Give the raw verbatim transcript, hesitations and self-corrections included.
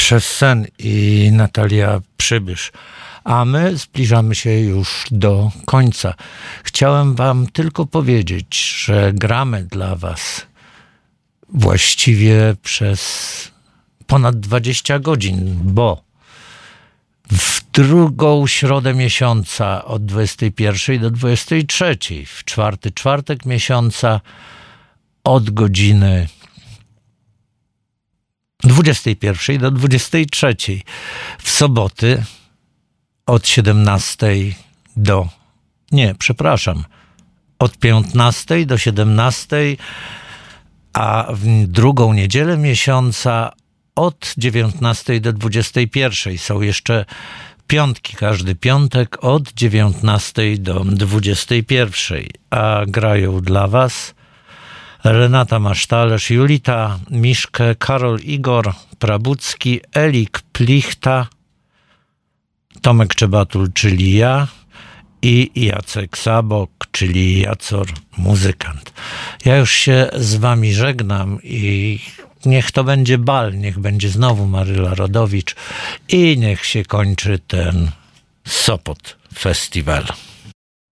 Przez sen i Natalia Przybysz. A my zbliżamy się już do końca. Chciałem wam tylko powiedzieć, że gramy dla was właściwie przez ponad dwadzieścia godzin, bo w drugą środę miesiąca od dwudziestej pierwszej do dwudziestej trzeciej, w czwarty czwartek miesiąca od godziny dwudziestej pierwszej do dwudziestej trzeciej, w soboty od siedemnastej do, nie, przepraszam, od piętnastej do siedemnastej, a w drugą niedzielę miesiąca od dziewiętnastej do dwudziestej pierwszej. Są jeszcze piątki, każdy piątek od dziewiętnastej do dwudziestej pierwszej, a grają dla was Renata Masztalerz, Julita Miszke, Karol Igor Prabucki, Elik Plichta, Tomek Czebatul, czyli ja, i Jacek Sabok, czyli Jacor, muzykant. Ja już się z wami żegnam i niech to będzie bal, niech będzie znowu Maryla Rodowicz i niech się kończy ten Sopot Festiwal.